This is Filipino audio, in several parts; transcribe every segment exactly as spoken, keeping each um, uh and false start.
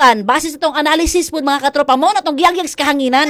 katuturan, base sa itong analysis po mga katropa, mo na itong giyagyag sa kahanginan.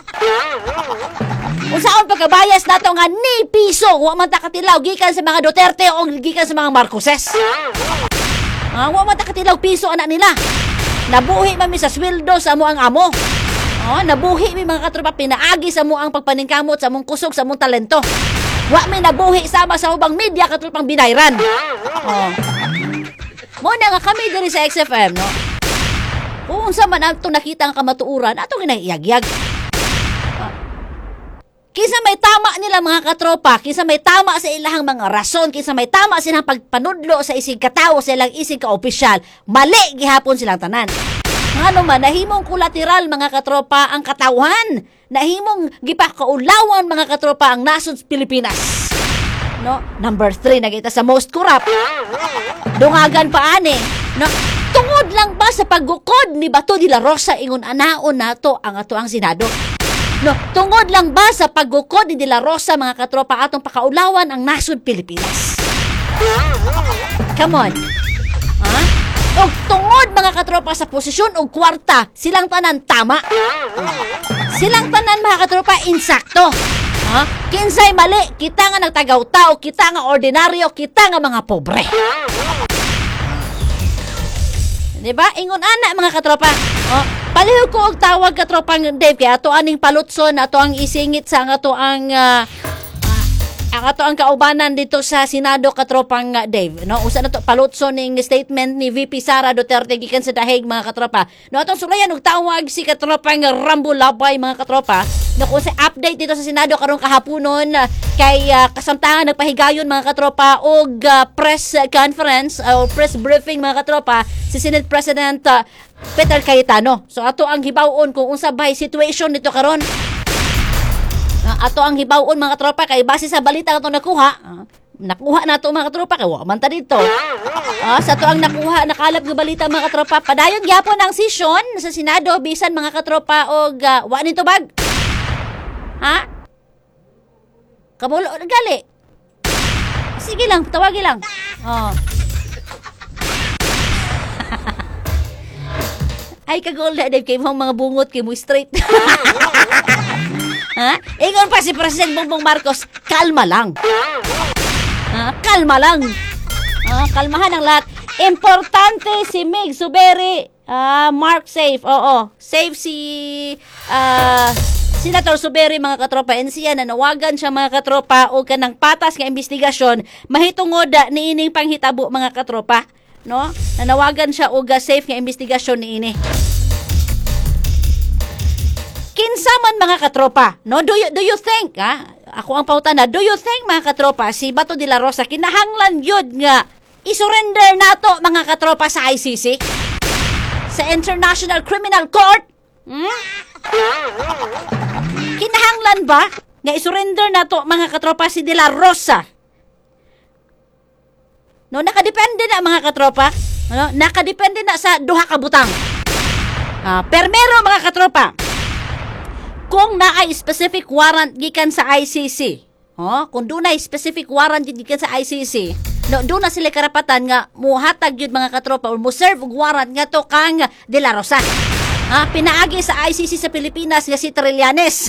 Kung saan pagkabayas na ito nga ni piso, huwag man takatilaw, gikan sa mga Duterte o gikan sa mga Marcoses. Ah, huwag man takatilaw piso anak nila. Nabuhi mami sa sweldo sa mo ang amo. Oh, nabuhi mi mga katropa, pinaagi sa mo ang pagpaningkamot sa mong kusog sa mong talento. Wa may nabuhi sama sa ubang media katulad binayran. Oh. Mo na nga kami diri sa X F M, no. Kung unsa man ato nakita nga kamatuuran, ato ginaiyagyag. Oh. Kisa may tama nila mga katropa, kisa may tama sa ilahang mga rason, kisa may tama silang pagpanudlo sa isig katawo sa ilang isig ka-opisyal, mali gihapon silang tanan. Ano man, nahimong kulateral mga katropa ang katawhan. Nahimong gipakaulawan mga katropa ang nasod sa Pilipinas. No? Number three, nagita sa most corrupt. Dungagan pa ani. No? Tungod lang ba sa paggukod ni Bato de la Rosa ingon anaon nato ang ato ang Senado? No, tungod lang ba sa paggukod ni De La Rosa mga katropa atong pakaulawan ang nasod Pilipinas? Come on. Ha? O tungod mga katropa sa posisyon o kwarta, silang tanan tama. Silang tanan mga katropa insakto. Ha? Kinsay mali, kita nga nagtagaw-tao, kita nga ordinaryo, kita nga mga pobre. Diba? Ingon ana mga katropa. Oh, palihog ko og tawag katropang Dave kaya ato aning palutson, ato ang isingit sa ato ang uh, ang ato ang kaubanan dito sa Senado katropang uh, Dave, no? Usa na to palutson ning statement ni V P Sara Duterte gikan sa dahig mga katropa. No atong sulayan og tawag si katropang Rambo Labay mga katropa. No kung sa update dito sa Senado karong kahaponon uh, kay uh, kasamtangan nagpahigayon mga katropa og uh, press conference o uh, press briefing mga katropa si Senate President uh, Peter Cayetano. So ato ang hibawon kung unsa bay situation nito karon. Uh, ato ang hibawon mga tropa kay base sa balita ato nakuha, uh, nakuha nato mga tropa kay wa man ta dito. Uh, sa ato ang nakuha nakalap nga balita mga tropa, padayon gyapon ang session sa Senado bisan mga katropa og uh, wa nito bag. Ha? Kabulo gali. Sige lang, tawagi lang. Oh. Ay kagol na Dave kay mo mga bungot kay mo straight. Ha? Ingon pa si President Bongbong Marcos, kalma lang. Ha? Kalma lang. Ha? Kalmahan ang lahat. Importante si Mig Zuberi, uh, Mark safe. Oo, safe si uh, Senator Zuberi mga katropa. And siya nanawagan siya mga katropa o kanang patas nga investigasyon mahitungod niining panghitabo mga katropa. No? Nanawagan siya og safe nga investigasyon niini. Kinsa man mga katropa, no? Do you do you think, ha? Ako ang pautan na, do you think mga katropa si Bato de la Rosa kinahanglan yun nga isurrender nato mga katropa sa I C C? Sa International Criminal Court? Hmm? Kinahanglan ba nga isurrender nato mga katropa si de la Rosa? No, nakadepende na mga katropa. No? Nakadepende na sa duha ka butang. Ah, permero mga katropa. Kung naay specific warrant gikan sa I C C, oh, kung doon ay specific warrant gikan sa I C C, no, doon na sila karapatan nga muhatag yun mga katropa o mo-serve og warrant nga to kang De La Rosa. Ah, pinaagi sa I C C sa Pilipinas nga si Trillanes.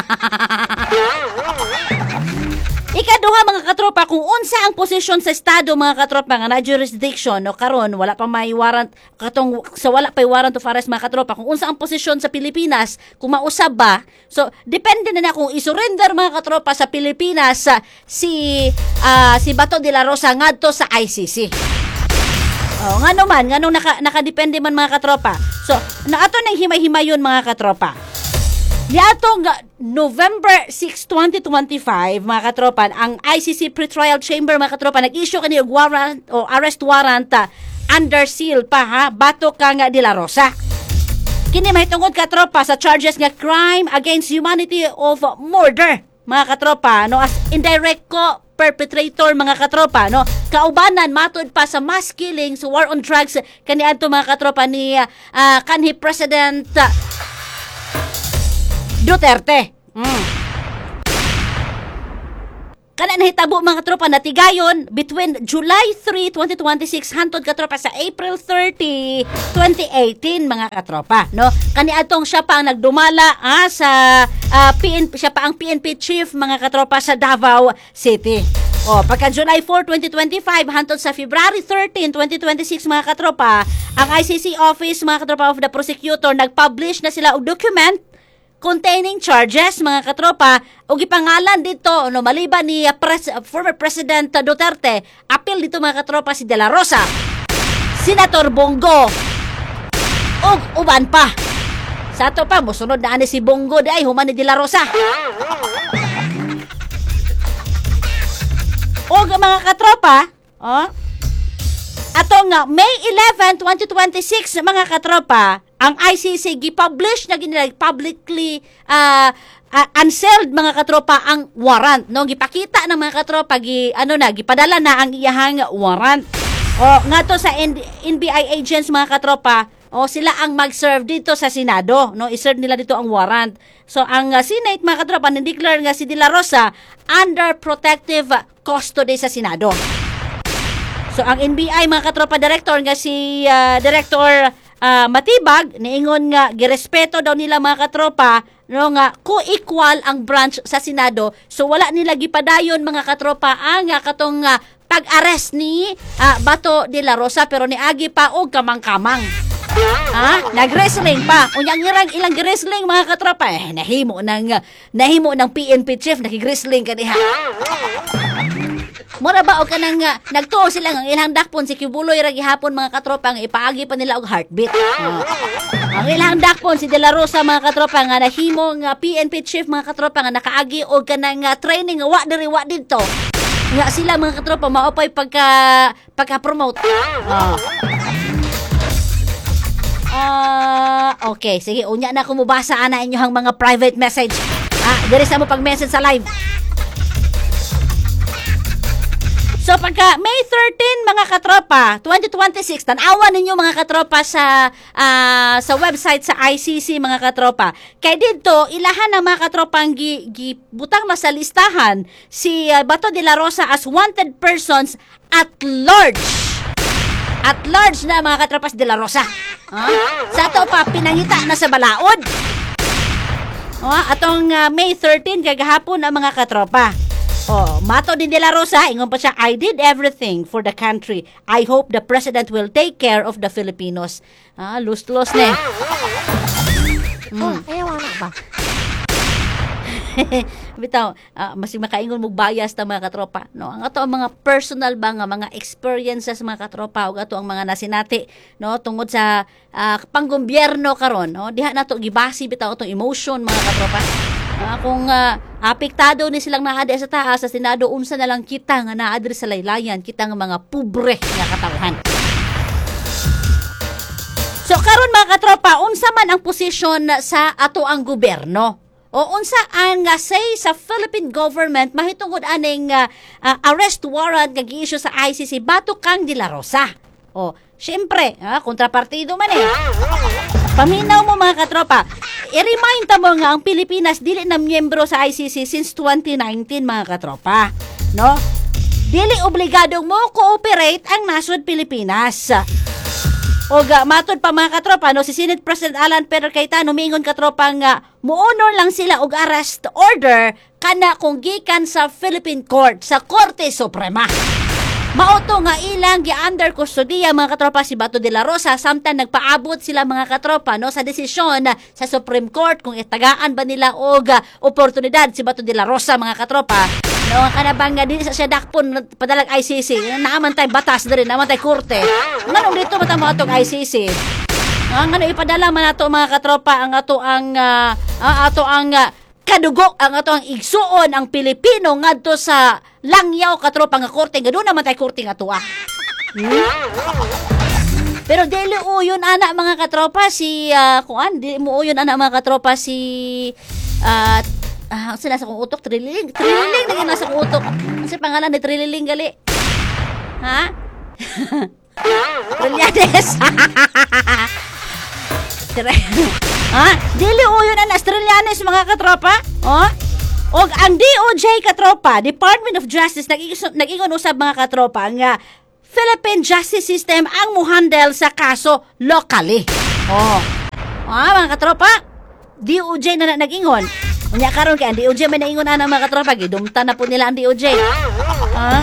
Ikaduha mga katropa, kung unsa ang posisyon sa estado mga katropa nga na jurisdiction no karon wala pa may warrant katong sa wala pa warrant of arrest mga katropa, kung unsa ang posisyon sa Pilipinas kung mausab ba, so depende na na kung isurrender mga katropa sa Pilipinas uh, si uh, si Bato de la Rosa ngadto sa I C C. Oh, ngano man nganong naka nakadepende man mga katropa. So naato nang himay-himayon mga katropa. Niatong November sixth, twenty twenty-five, mga katropa, ang I C C Pretrial Chamber, mga katropa, nag-issue kani og warrant o arrest warrant uh, under seal pa ha, Bato ka nga De La Rosa. Kini mahitungod katropa sa charges nga crime against humanity of murder, mga katropa, no, as indirect ko perpetrator mga katropa, no, kaubanan matud pa sa mass killings, war on drugs kaniadto mga katropa ni uh, kanhi President uh, Duterte. Mm. Kana nahitabo mga katropa natigayon between July third, twenty twenty-six hantod katropa sa April thirty, twenty eighteen mga katropa, no? Kani atong siya pa ang nagdumala ah, sa uh, P N P, siya pa ang P N P chief mga katropa sa Davao City. O, pagka July fourth, twenty twenty-five hantod sa February thirteenth, twenty twenty-six mga katropa, ang I C C office mga katropa of the prosecutor nag-publish na sila og document containing charges mga katropa ug gipangalan dito no maliban ni uh, pres- uh, former President Duterte, apil dito mga katropa si De La Rosa, Senator Bongo ug uban pa. Sa ato pa mosunod na ani si Bongo di ay human ni De La Rosa. Ug mga katropa, oh, atong uh, May eleventh, twenty twenty-six mga katropa, ang I C C gi-publish na ginila publicly uh, uh, unsealed mga katropa ang warrant, no? Gipakita ng mga katropa gi ano na gipadala na ang iyahang warrant. O ngadto sa N B I agents mga katropa, o sila ang mag-serve dito sa Senado, no? I-serve nila dito ang warrant. So ang uh, Senate mga katropa ni-declare nga si De La Rosa under protective custody sa Senado. So ang N B I mga katropa director nga si uh, Director uh, Matibag niingon nga girespeto daw nila mga katropa no nga co-equal ang branch sa Senado, so wala nila gipadayon mga katropa ang uh, katong uh, pag-arrest ni uh, Bato de la Rosa, pero niagi pa og kamang-kamang. Ha? Nag-wrestling pa. Unyang irang ilang wrestling mga katropa eh nahimo ng uh, nahimo ng P N P chief naki-wrestling kaniha. Mura ba o ka nang uh, nagtuo sila ng ilang dakpon si Kibuloy ra gihapon mga katropa nga ipaagi pa nila og heartbeat. Uh, ang ilang dakpon si De La Rosa mga katropa nga nahimo nga P N P chief mga katropa nga nakaagi og kanang uh, training nga wa diri wa dito. Nga sila mga katropa maopay pagka pagka-promote. Uh. Uh, okay, sige, unya na ko mubasa ana inyohang mga private message. Ah, diri sa mo pag-message sa live. So pagka May thirteenth mga katropa, twenty twenty-six, tanawan ninyo mga katropa sa uh, sa website sa I C C mga katropa. Kay dito ilahan ng mga katropang gi, gi butang na sa listahan si uh, Bato de la Rosa as wanted persons at large. At large na mga katropas de la Rosa. Huh? Sa ato pa pinangita na sa balaod. Oh, atong uh, May thirteenth kagahapon ang mga katropa. Oh, Mato din De La Rosa, ingon pa siya, I did everything for the country. I hope the president will take care of the Filipinos. Ah, lust-lust ne. Mm. Oh, ayaw na ba? Bitaw, uh, masig makaingon mo bias ta mga katropa. No, ang ato ang mga personal ba nga mga experiences mga katropa ug ato ang mga nasinati no tungod sa uh, panggobyerno karon, no. Diha nato gibasi bitaw atong emotion mga katropa. Uh, kung uh, apektado ni silang naadi sa taas sa Senado, unsa na lang kita nga naadri sa laylayan, kita nga mga pobre nga katawhan. So karon mga katropa, unsa man ang posisyon sa ato ang gobyerno? O unsa ang uh, say sa Philippine government mahitungod aning uh, uh, arrest warrant nga gi-issue sa I C C batok kang De La Rosa? O, syempre, ah, kontrapartido man eh. Paminaw mo mga katropa, i-remind ta mo nga ang Pilipinas dili na miyembro sa I C C since twenty nineteen mga katropa, no? Dili obligadong mo cooperate ang nasod Pilipinas. O ga, matod pa mga katropa, no, si Senate President Alan Peter Cayetano mingon katropa nga muonor lang sila og arrest order kana kung gikan sa Philippine Court, sa Korte Suprema. Mauto nga ilang gi-under custodiya mga katropa si Bato de la Rosa samtang nagpaabot sila mga katropa no sa desisyon sa Supreme Court kung itagaan ba nila og oportunidad si Bato de la Rosa mga katropa. No kanabang nga dili sa siya dakpon padalag I C C naaman tay batas diri naaman tay korte. Nganong dito mata mo atong I C C? Ang ano ipadala man ato mga katropa ang ato ang uh, ato ang uh, kadugo ang ato ang igsuon ang Pilipino ngadto sa langyaw katropa nga korte nga doon naman tay korte nga tuwa. Hmm? Pero dili uyon ana mga katropa si uh, kuan di mo uyon ana mga katropa si uh, ah, sila sa kong utok Trililing Trililing na nasa kong utok. Ano pangalan ni Trililing gali? Ha? Trillanes. Ha? Dili uyon ana Australianes mga katropa? Oh? Og ang D O J katropa, Department of Justice nag-ingon nag-ingon usab mga katropa nga Philippine Justice System ang muhandle sa kaso locally. Oh. Ah, mga katropa, D O J na, na nag-ingon. Unya karon kay ang D O J may naingon ana mga katropa, gidumta na po nila ang D O J. Ah.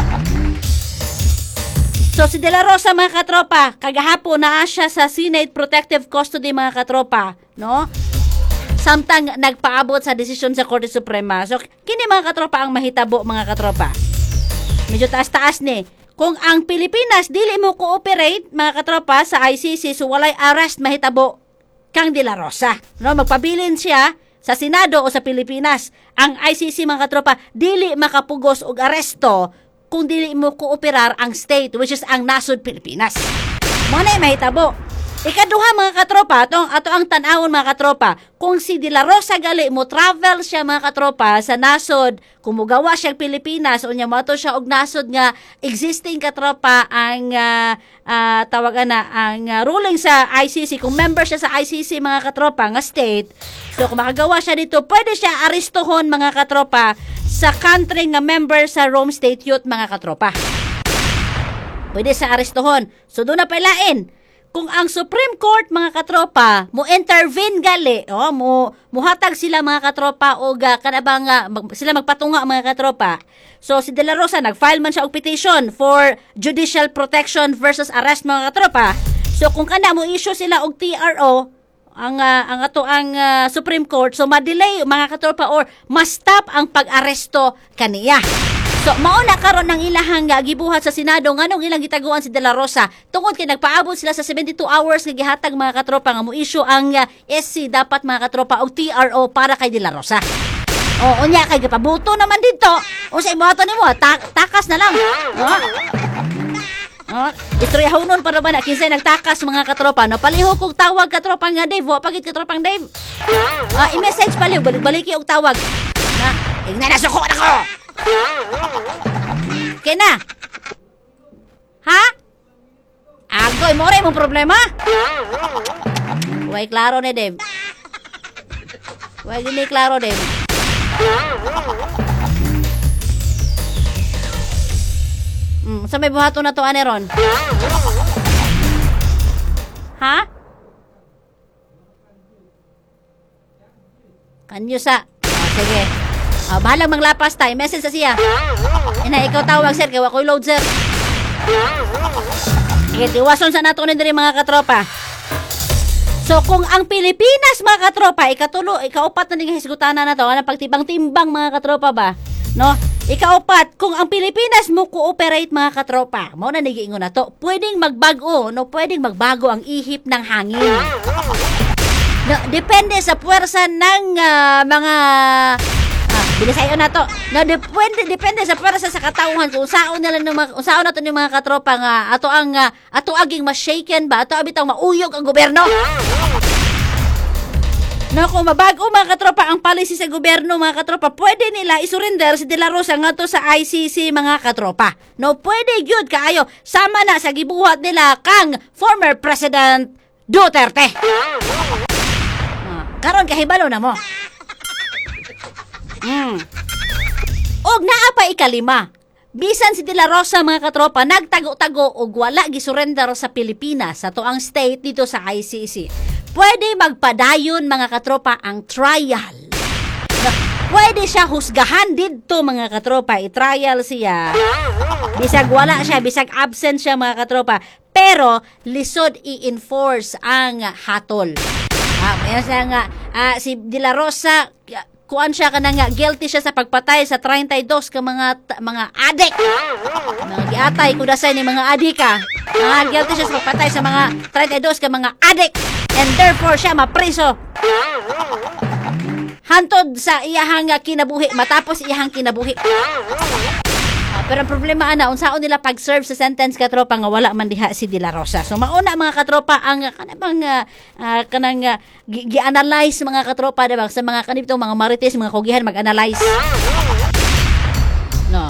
So si De La Rosa mga katropa, kagahapon naa siya sa Senate Protective Custody mga katropa, no? Samtang nagpaabot sa desisyon sa Korte Suprema. So, kini mga katropa ang mahitabo mga katropa. Medyo taas-taas ni. Kung ang Pilipinas dili mo cooperate mga katropa sa I C C, so walay arrest mahitabo kang De La Rosa. No, magpabilin siya sa Senado o sa Pilipinas. Ang I C C mga katropa dili makapugos og aresto kung dili mo kooperar ang state, which is ang nasod Pilipinas. Mo na mahitabo. Ikaduha mga katropa, atong ato ang tan-awon mga katropa, kung si De La Rosa gali mo travel siya mga katropa sa nasod, kung mugawa siya Pilipinas, unya mo ato siya og nasod nga existing katropa ang uh, uh, tawagan na ang uh, ruling sa I C C, kung member siya sa I C C mga katropa nga state. So kung makagawa siya dito, pwede siya arestohon mga katropa sa country nga member sa Rome State Youth mga katropa. Pwede sa arestohon. So doon na palain. Kung ang Supreme Court mga katropa mo intervene gali, oh, mo muhatag sila mga katropa o uh, kanabang uh, mag, sila magpatunga mga katropa. So si De La Rosa nag-file man siya og petition for judicial protection versus arrest mga katropa. So kung kana mo issue sila og T R O ang uh, ang ato ang uh, Supreme Court, so ma-delay mga katropa or ma-stop ang pag-aresto kaniya. So, mauna karon ng ilahang uh, gibuhat sa Senado nganong ilang gitaguan si De La Rosa tungod kay nagpaabot sila sa seventy-two hours nga gihatag mga katropa nga mo issue ang uh, S C dapat mga katropa og T R O para kay De La Rosa. O unya kay gipabuto naman dito. Unsay ibuhaton nimo? Ta- takas na lang. Oh. Oh, istoryahonon para ba na kinsay nagtakas mga katropa no palihog kog tawag katropa nga Dave, wa pagit katropang Dave. Ah, i-message palihog balik-baliki og tawag. Na, igna na suko na ko. Okay na. Ha? Agoy, mo rin mong problema? Huwag klaro ni Dem. Huwag hindi klaro, Dem. Hmm, sa may buhato na to, Aneron? Ha? Kanyo sa... Oh, sige. Oh, bahalang manglapas tayo. Message sa siya. Ina, ikaw tawag, sir. Kaya wako'y load, sir. Okay, tiwason sa nato ni mga katropa. So, kung ang Pilipinas, mga katropa, ikatulo, ikaupat na nang hisgutana na to, anong pagtibang-timbang, mga katropa ba? No? Ikaupat, kung ang Pilipinas mo cooperate, mga katropa, mo na nagiingon na to, pwedeng magbago, no? Pwedeng magbago ang ihip ng hangin. No, depende sa puwersa ng uh, mga... Bilisayo na to. No, depende depende sa para sa katawhan kung saon nila ng mga saon nato ni mga katropa nga ato ang uh, ato aging ma-shaken ba ato abitang mauyog ang gobyerno. No, kung mabago mga katropa ang policy sa gobyerno mga katropa, pwede nila isurrender si De La Rosa ngadto sa I C C mga katropa. No, pwede gyud kaayo sama na sa gibuhat nila kang former President Duterte. Ah, karon kahibalo na mo. Mm. Og naa pa ikalima. Bisan si De La Rosa mga katropa nagtago-tago og wala gisurrender sa Pilipinas sa tuang state dito sa I C C. Pwede magpadayon mga katropa ang trial. Pwede siya husgahan dito mga katropa, i-trial siya. Bisag wala siya, bisag absent siya mga katropa. Pero lisod i-enforce ang hatol. Ah, may siya nga ah, si De La Rosa kuan siya kana nga guilty siya sa pagpatay sa thirty-two ka mga t- mga adik. Mga giatay kudasay ni mga adika. Mga guilty siya sa pagpatay sa mga thirty-two ka mga adik and therefore siya mapriso. Hantod sa iyahang kinabuhi matapos iyahang kinabuhi. Uh, pero ang problema ana unsaon nila pag-serve sa sentence katropa nga wala man diha si De La Rosa. So mauna mga katropa ang kanang uh, uh, kanang uh, gi-analyze mga katropa diba sa mga kanitong mga marites mga kugihan mag-analyze. No.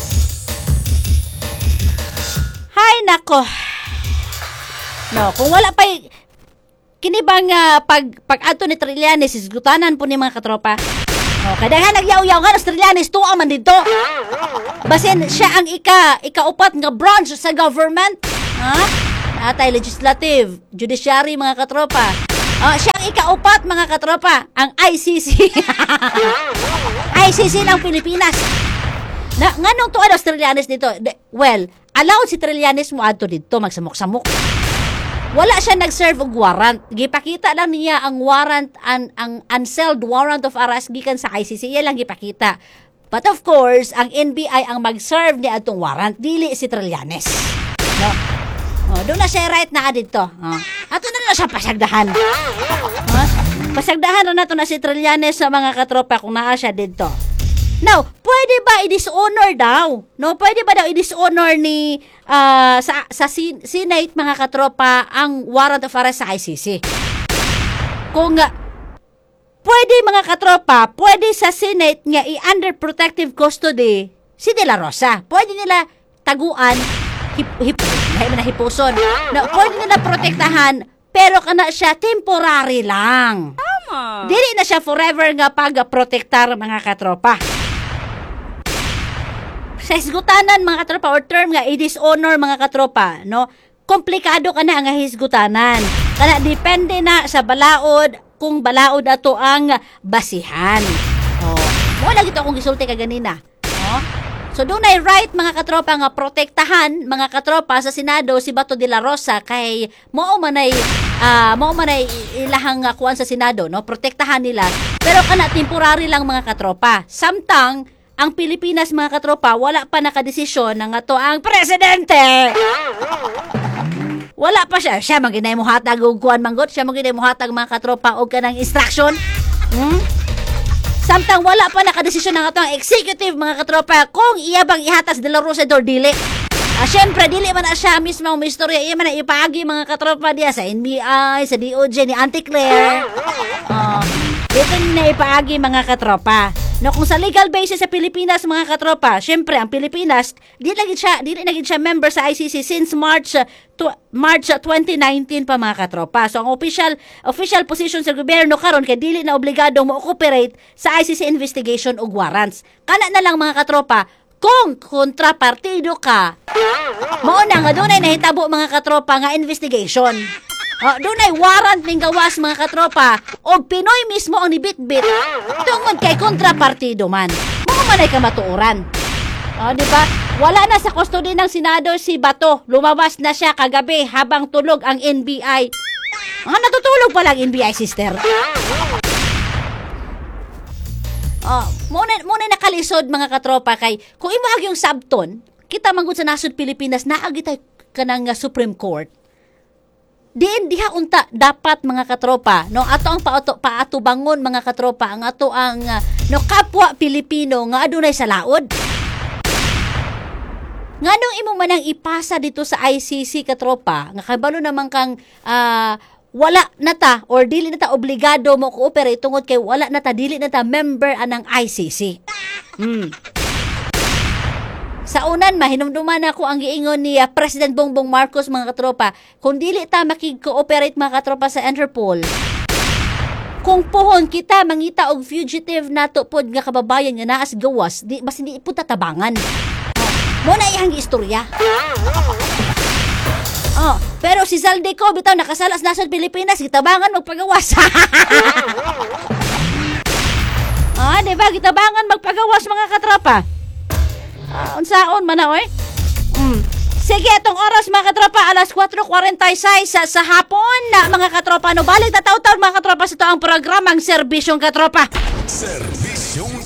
Hay nako. No, kung wala pa kini bang uh, pag pag adto ni Trillanes isgutanan po ni mga katropa. O, kadahan nagyaw-yaw nga, Australianis, tuwa man dito. Basin siya ang ika, ikaupat nga branch sa government. Ha? Natay legislative, judiciary, mga katropa. O, siya ang ikaupat, mga katropa, ang I C C. I C C ng Pilipinas. Na, nganong tuwa Australianis dito? De, well, allowed si Trillanes mo adto dito, magsamok-samok. Wala siya nag-serve og warrant. Gipakita lang niya ang warrant, an, ang unsealed warrant of arrest gikan sa I C C. Yan lang gipakita. But of course, ang N B I ang mag-serve ni atong warrant, dili si Trillanes. No? Oh, doon na siya right na dito. Oh. Ato na lang siya pasagdahan. Oh? Pasagdahan na nato na si Trillanes sa mga katropa kung naa siya dito. Now, pwede ba i-dishonor daw? No, pwede ba daw i-dishonor ni uh, sa sa Senate, mga katropa, ang warrant of arrest sa I C C? Kung uh, pwede, mga katropa, pwede sa Senate nga i-under protective custody si De La Rosa. Pwede nila taguan, hip, hip, na hipuson. No, pwede nila protektahan, pero kana siya temporary lang. Tama. Dili na siya forever nga pag-protektar, mga katropa. Sa hisgutanan, mga katropa, or term nga i-dishonor, mga katropa, no? Komplikado ka na ang hisgutanan. Kana depende na sa balaod, kung balaod ato ang basihan. Oh, mo lagi to akong gisulti ka ganina. Oh? So doon ay right, mga katropa, nga protektahan, mga katropa, sa Senado si Bato de la Rosa kay mo man ay uh, mo man ay ilahang uh, kuan sa Senado, no? Protektahan nila. Pero kana temporary lang, mga katropa. Samtang ang Pilipinas, mga katropa, wala pa nakadesisyon ng ato ang presidente. Wala pa siya. Siya maginay mo hatag og kuan manggot. Siya maginay mo hatag, mga katropa, og kanang instruction. Hmm? Samtang wala pa nakadesisyon ng ato ang executive, mga katropa, kung iya bang ihatas De La Rosa or dili. Ah, syempre, dili man na siya mismo ang istorya. Iya man na ipaagi, mga katropa, diya sa N B I, sa D O J, ni Auntie Claire. Uh, dito na ipaagi, mga katropa. No, kung sa legal basis sa Pilipinas, mga katropa, syempre ang Pilipinas, di lagi siya, di lagi siya member sa I C C since March to, March twenty nineteen pa, mga katropa. So ang official official position sa gobyerno karon kay dili na obligado mo cooperate sa I C C investigation ug warrants. Kana na lang, mga katropa, kung kontrapartido ka, mao na nga dunay nahitabo, mga katropa, nga investigation. Oh, doon ay warrant ning gawas, mga katropa, o Pinoy mismo ang nibitbit tungod kay kontrapartido man. Mga manay ka matuuran. Oh, di ba? Wala na sa custody ng Senado si Bato. Lumabas na siya kagabi habang tulog ang N B I. Ah, natutulog pa lang N B I, sister. Oh, muna, muna nakalisod, mga katropa, kay kung imuhag yung sabton, kita manggod sa nasod Pilipinas, naagi tayo ka ng uh, Supreme Court. Diin diha unta dapat, mga katropa, no, ato ang paato paatubangon, mga katropa, ang ato ang uh, no kapwa Pilipino nga adunay sa laod. Nganong imo man ang ipasa dito sa I C C, katropa, nga kabalo naman kang uh, wala nata or dili nata obligado mo cooperate tungod kay wala nata dili nata member anang I C C. Hmm. Sa unan, mahinumduman ako ang giingon ni uh, President Bongbong Marcos, mga katropa, kung dili ta makig-cooperate, mga katropa, sa Interpol, kung pohon kita mangita og fugitive nato pod nga kababayan nga naas gawas, di bas hindi ipud tatabangan. Oh, mo na iyang istorya. Oh, pero si Zaldico bitaw nakasalas nasod Pilipinas, gitabangan magpagawas. Ah, di ba gitabangan magpagawas, mga katropa? Uh, unsaon man na, oy? Mm. Sige, itong oras, mga katropa, alas four forty-six sa, sa hapon na, mga katropa. No, balik tataw-taw, mga katropa, sa ito ang programang Serbisyong Katropa. Serbisyong